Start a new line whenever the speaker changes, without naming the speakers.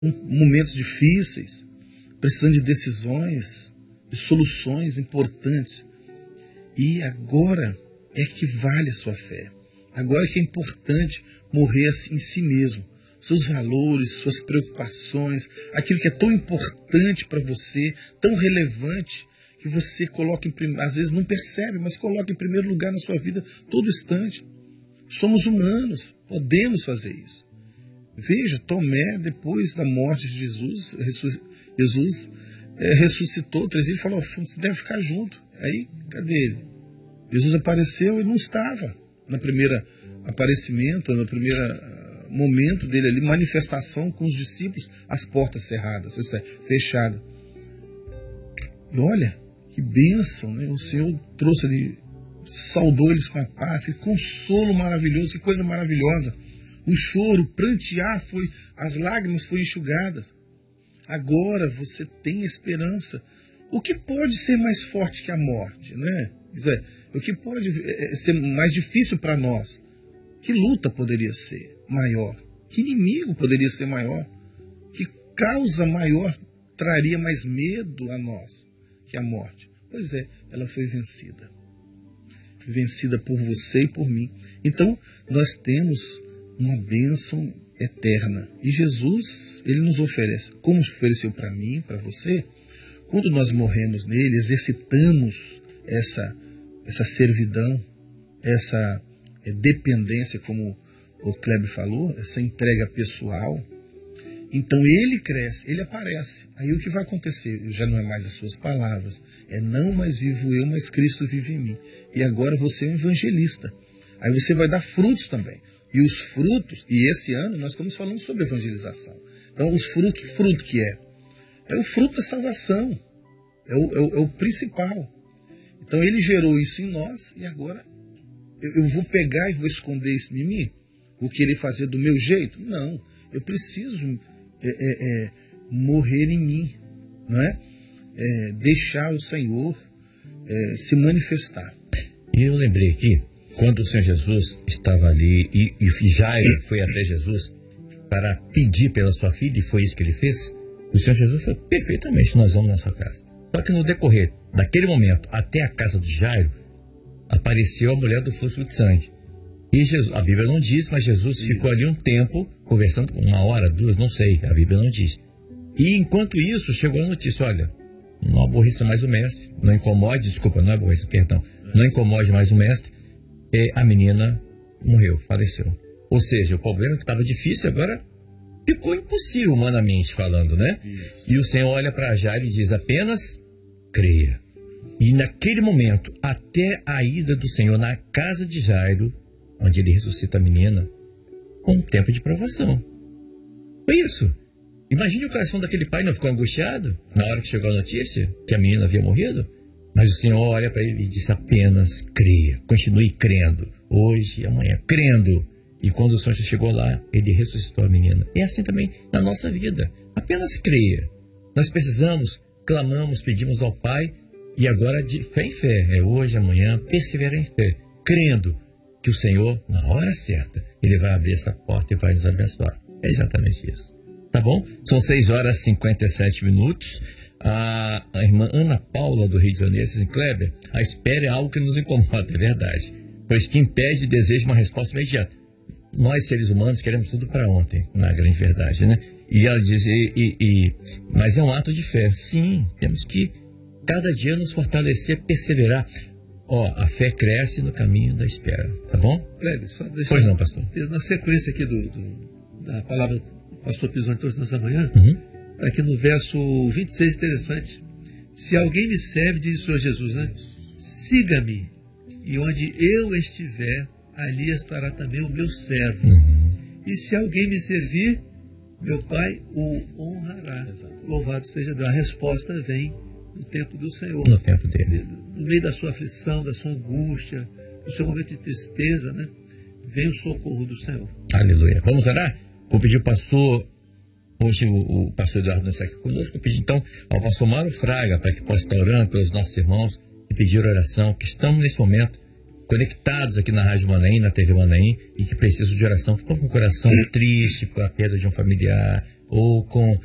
momentos difíceis, precisando de decisões, de soluções importantes. E agora é que vale a sua fé. Agora é que é importante morrer em si mesmo. Seus valores, suas preocupações, aquilo que é tão importante para você, tão relevante, que você coloca às vezes não percebe, mas coloca em primeiro lugar na sua vida todo instante. Somos humanos, podemos fazer isso. Veja, Tomé, depois da morte de Jesus ressuscitou 3 dias e falou: você deve ficar junto. Aí, cadê ele? Jesus apareceu e não estava no primeiro aparecimento, no primeiro momento dele ali, manifestação com os discípulos, as portas cerradas, isso é, fechadas. E olha, que bênção, né? O Senhor trouxe ali, saudou eles com a paz, que consolo maravilhoso, que coisa maravilhosa. O choro, prantear, as lágrimas foram enxugadas. Agora você tem esperança. O que pode ser mais forte que a morte, né? Isso é, o que pode ser mais difícil para nós? Que luta poderia ser maior? Que inimigo poderia ser maior? Que causa maior traria mais medo a nós que a morte? Pois é, ela foi vencida. Vencida por você e por mim. Então, nós temos uma bênção eterna. E Jesus, ele nos oferece, como ofereceu para mim, para você, quando nós morremos nele, exercitamos essa servidão, essa dependência, como o Kleber falou, essa entrega pessoal. Então ele cresce, ele aparece. Aí o que vai acontecer? Já não é mais as suas palavras, não mais vivo eu, mas Cristo vive em mim. E agora você é um evangelista. Aí você vai dar frutos também. E os frutos, e esse ano nós estamos falando sobre evangelização. Então os frutos, que fruto que é? É o fruto da salvação. É o principal. Então ele gerou isso em nós e agora eu vou pegar e vou esconder isso em mim? Vou querer fazer do meu jeito? Não. Eu preciso morrer em mim, não é? Deixar o Senhor se manifestar.
E eu lembrei aqui, quando o Senhor Jesus estava ali e Jairo foi até Jesus para pedir pela sua filha, e foi isso que ele fez, o Senhor Jesus falou: perfeitamente, nós vamos na sua casa. Só que no decorrer daquele momento até a casa de Jairo, apareceu a mulher do fluxo de sangue. E Jesus, a Bíblia não diz, mas Jesus ficou ali um tempo, conversando, 1 hora, 2, não sei, a Bíblia não diz. E enquanto isso, chegou a notícia: olha, não aborreça mais o mestre, não incomode, desculpa, não aborreça, perdão, não incomode mais o mestre. A menina morreu, faleceu. Ou seja, o problema que estava difícil agora ficou impossível, humanamente falando, né? E o Senhor olha para Jairo e diz: apenas creia. E naquele momento, até a ida do Senhor na casa de Jairo, onde ele ressuscita a menina, um tempo de provação. Foi isso. Imagine o coração daquele pai, não ficou angustiado na hora que chegou a notícia que a menina havia morrido? Mas o Senhor olha para ele e diz: apenas creia, continue crendo, hoje e amanhã, crendo. E quando o Senhor chegou lá, ele ressuscitou a menina. É assim também na nossa vida, apenas creia. Nós precisamos, clamamos, pedimos ao Pai, e agora de fé em fé, hoje, amanhã, persevera em fé, crendo que o Senhor, na hora certa, ele vai abrir essa porta e vai nos abençoar. É exatamente isso. Tá bom? São 6 horas e 57 minutos. A irmã Ana Paula, do Rio de Janeiro, diz: Kleber, a espera é algo que nos incomoda, é verdade, pois que impede e deseja uma resposta imediata. Nós, seres humanos, queremos tudo para ontem, na grande verdade, né? E ela diz: mas é um ato de fé. Sim, temos que cada dia nos fortalecer, perseverar. A fé cresce no caminho da espera, tá bom?
Kleber, só deixa.
Pois não, pastor.
Na sequência aqui da palavra do pastor Pisoni todos nessa manhã, aqui no verso 26, interessante. Se alguém me serve, diz o Senhor Jesus, né? Siga-me, e onde eu estiver, ali estará também o meu servo. E se alguém me servir, meu Pai o honrará. Louvado seja Deus. A resposta vem no tempo do Senhor.
No tempo dele.
No meio da sua aflição, da sua angústia, no seu momento de tristeza, né? Vem o socorro do Senhor.
Aleluia. Vamos orar? Vou pedir ao pastor, hoje o pastor Eduardo não está aqui conosco, vou pedir então ao pastor Mário Fraga para que possa estar orando pelos nossos irmãos e pedir oração, que estamos nesse momento conectados aqui na Rádio Manaim, na TV Manaim, e que precisam de oração, que estão com o coração triste por a perda de um familiar, ou com